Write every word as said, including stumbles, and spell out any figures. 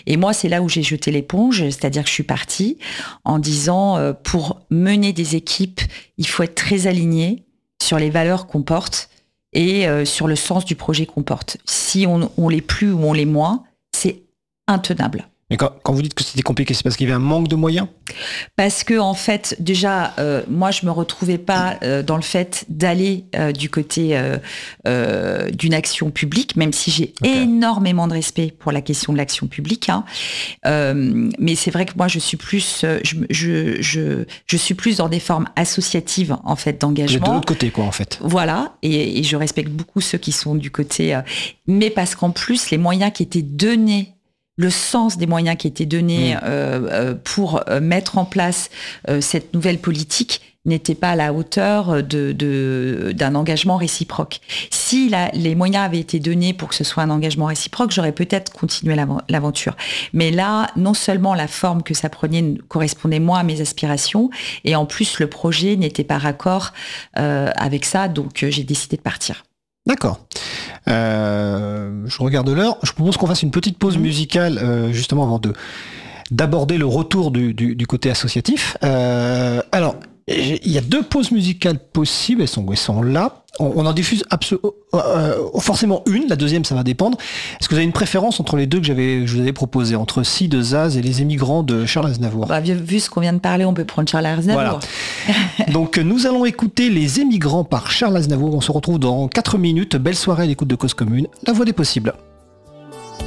Et moi, c'est là où j'ai jeté l'éponge, c'est-à-dire que je suis partie en disant, euh, pour mener des équipes, il faut être très aligné sur les valeurs qu'on porte et euh, sur le sens du projet qu'on porte. Si on, on l'est plus ou on l'est moins, c'est intenable. Mais quand, quand vous dites que c'était compliqué, c'est parce qu'il y avait un manque de moyens ? Parce que en fait, déjà, euh, moi, je me retrouvais pas euh, dans le fait d'aller euh, du côté euh, euh, d'une action publique, même si j'ai okay. énormément de respect pour la question de l'action publique. Hein. Euh, mais c'est vrai que moi, je suis plus, je, je, je, je suis plus dans des formes associatives en fait d'engagement. Vous êtes de l'autre côté, quoi, en fait. Voilà, et, et je respecte beaucoup ceux qui sont du côté, euh, mais parce qu'en plus, les moyens qui étaient donnés. Le sens des moyens qui étaient donnés mmh. euh, pour mettre en place euh, cette nouvelle politique n'était pas à la hauteur de, de, d'un engagement réciproque. Si la, les moyens avaient été donnés pour que ce soit un engagement réciproque, j'aurais peut-être continué l'aventure. Mais là, non seulement la forme que ça prenait correspondait moins à mes aspirations, et en plus le projet n'était pas raccord euh, avec ça, donc j'ai décidé de partir. D'accord. Euh, je regarde l'heure. Je propose qu'on fasse une petite pause mmh. musicale, euh, justement, avant de d'aborder le retour du, du, du côté associatif. Euh, alors, il y a deux pauses musicales possibles. Elles sont, elles sont là. On, on en diffuse absolument, euh, forcément une. La deuxième, ça va dépendre. Est-ce que vous avez une préférence entre les deux que j'avais, je vous avais proposé, entre Si de Zaz et Les Émigrants de Charles Aznavour? Bah, vu, vu ce qu'on vient de parler, on peut prendre Charles Aznavour. Voilà. Donc, nous allons écouter Les Émigrants par Charles Aznavour. On se retrouve dans quatre minutes. Belle soirée à l'écoute de Cause Commune, la voix des possibles.